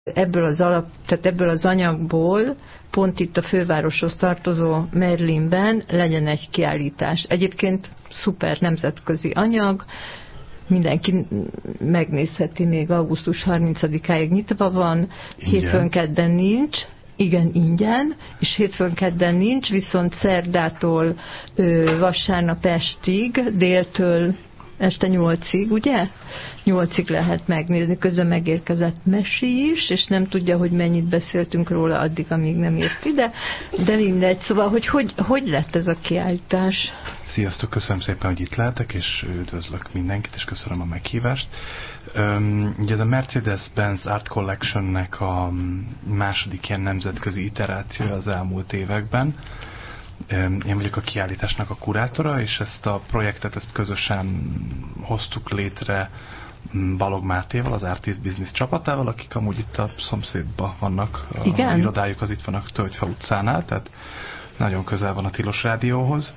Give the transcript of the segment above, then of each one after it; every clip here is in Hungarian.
tehát ebből az anyagból pont itt a fővároshoz tartozó Merlinben legyen egy kiállítás. Egyébként szuper nemzetközi anyag, mindenki megnézheti, még augusztus 30-áig nyitva van, hétfőn-kedden nincs, igen, ingyen, és hétfőn-kedden nincs, viszont szerdától vasárnap estig, déltől este 8-ig, ugye? 8-ig lehet megnézni, közben megérkezett Messi is, és nem tudja, hogy mennyit beszéltünk róla addig, amíg nem ért ide, de mindegy. Szóval, hogy lett ez a kiállítás? Sziasztok, köszönöm szépen, hogy itt lehetek, és üdvözlök mindenkit, és köszönöm a meghívást. Ugye ez a Mercedes-Benz Art Collection-nek a második ilyen nemzetközi iterációja az elmúlt években. Én vagyok a kiállításnak a kurátora, és ezt a projektet közösen hoztuk létre Balog Mátéval, az Artist Business csapatával, akik amúgy itt a szomszédban vannak. A irodájuk az itt van a Tölgyfa utcánál, tehát nagyon közel van a Tilos Rádióhoz.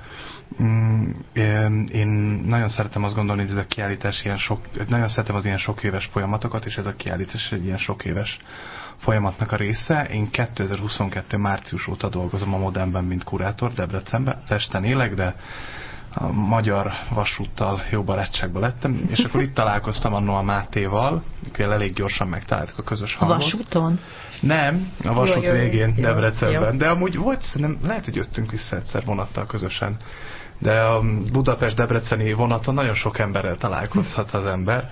Én nagyon szeretem azt gondolni, hogy ez a kiállítás nagyon szeretem az ilyen sok éves folyamatokat, és ez a kiállítás egy ilyen sok éves folyamatnak a része. Én 2022. március óta dolgozom a Modernben, mint kurátor Debrecenben. Pesten élek, de a Magyar Vasúttal jó barátságban lettem, és akkor itt találkoztam annó a Mátéval, akivel elég gyorsan megtaláltuk a közös hangot. A vasúton? Nem, a vasút végén, Debrecenben. De amúgy volt, szerintem lehet, hogy jöttünk vissza egyszer vonattal közösen. De a Budapest-debreceni vonaton nagyon sok emberrel találkozhat az ember.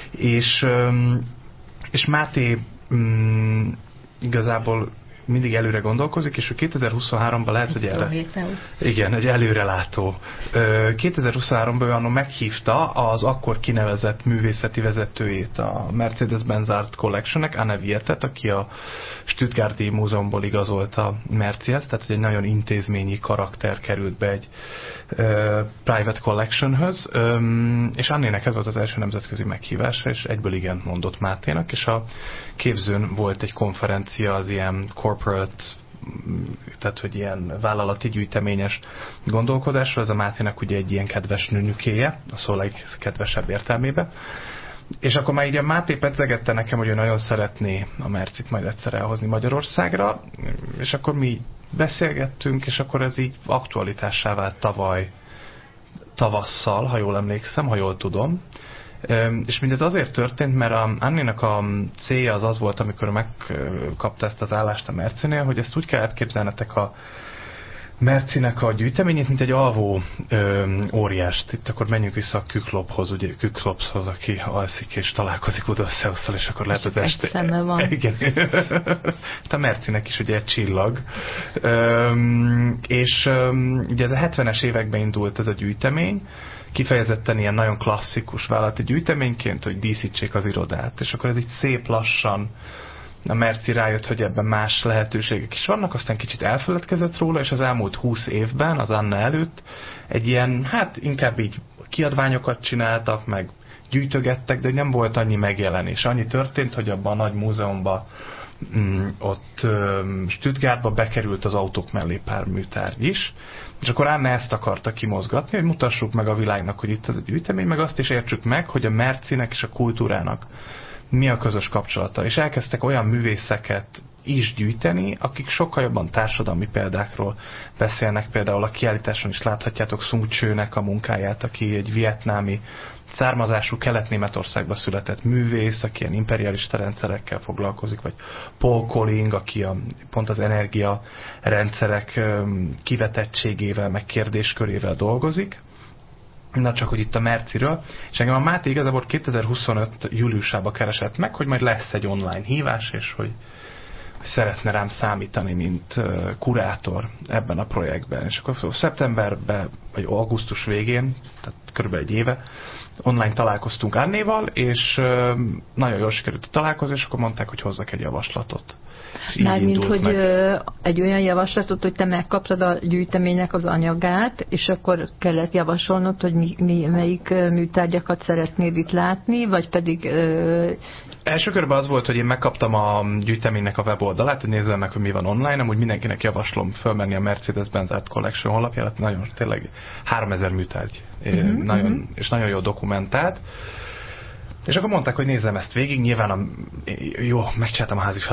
És Máté igazából mindig előre gondolkozik, és ő 2023-ban lehet, hogy igen, egy előrelátó. 2023-ban ő anno meghívta az akkor kinevezett művészeti vezetőjét a Mercedes-Benz Art Collection-nek, Anne Vietet, aki a Stuttgarti Múzeumból igazolta a Mercihez, tehát egy nagyon intézményi karakter került be egy private collectionhöz, és Annének ez volt az első nemzetközi meghívása, és egyből igen mondott Máténak, és a képzőn volt egy konferencia az ilyen corporate, tehát hogy ilyen vállalati gyűjteményes gondolkodásról, ez a Máténak ugye egy ilyen kedves nőnükéje, a szó legkedvesebb értelmébe. És akkor már így a Máté pedzegette nekem, hogy ő nagyon szeretné a Mercit majd egyszer elhozni Magyarországra, és akkor mi beszélgettünk, és akkor ez így aktualitássá vált tavaly tavasszal, ha jól emlékszem, ha jól tudom. És mindez azért történt, mert Annénak a célja az volt, amikor megkapta ezt az állást a Mercinél, hogy ezt úgy kell elképzelnetek a Mercinek a gyűjteményét, mint egy alvó óriást. Itt akkor menjünk vissza a Küklophoz, ugye Küklopshoz, aki alszik és találkozik Odysseus-szal, és akkor lehet az este... Szeme van. Igen. A Mercinek is ugye egy csillag. És ugye ez a 70-es években indult ez a gyűjtemény, kifejezetten ilyen nagyon klasszikus vállalati gyűjteményként, hogy díszítsék az irodát. És akkor ez így szép lassan a Merci rájött, hogy ebben más lehetőségek is vannak, aztán kicsit elfeledkezett róla, és az elmúlt 20 évben, az Anna előtt egy ilyen, hát inkább így kiadványokat csináltak, meg gyűjtögettek, de nem volt annyi megjelenés. Annyi történt, hogy abban a nagy múzeumban ott Stuttgartba bekerült az autók mellé pár műtárgy is, és akkor Anna ezt akarta kimozgatni, hogy mutassuk meg a világnak, hogy itt az a gyűjtemény, meg azt is értsük meg, hogy a Mercinek és a kultúrának mi a közös kapcsolata. És elkezdtek olyan művészeket is gyűjteni, akik sokkal jobban társadalmi példákról beszélnek. Például a kiállításon is láthatjátok Sung Chö-nek a munkáját, aki egy vietnámi származású Kelet-Németországban született művész, aki ilyen imperialista rendszerekkel foglalkozik, vagy Paul Colling, aki pont az energiarendszerek kivetettségével, meg kérdéskörével dolgozik. Na csak, hogy itt a Merciről. És engem a Máté igazából 2025. júliusában keresett meg, hogy majd lesz egy online hívás, és hogy szeretne rám számítani, mint kurátor ebben a projektben. És akkor szeptemberben, vagy augusztus végén, tehát körülbelül egy éve, online találkoztunk Annéval, és nagyon jól sikerült a találkozás, és akkor mondták, hogy hozzak egy javaslatot. Mármint, hogy egy olyan javaslatot, hogy te megkaptad a gyűjteménynek az anyagát, és akkor kellett javasolnod, hogy melyik műtárgyakat szeretnéd itt látni, vagy pedig... Első körben az volt, hogy én megkaptam a gyűjteménynek a weboldalát, hogy nézzem meg, hogy mi van online, amúgy mindenkinek javaslom fölmenni a Mercedes-Benz Art Collection honlapjára, nagyon tényleg 3000 műtárgy, és nagyon jól dokumentált. És akkor mondták, hogy nézzem ezt végig, nyilván jó, megcsináltam a házi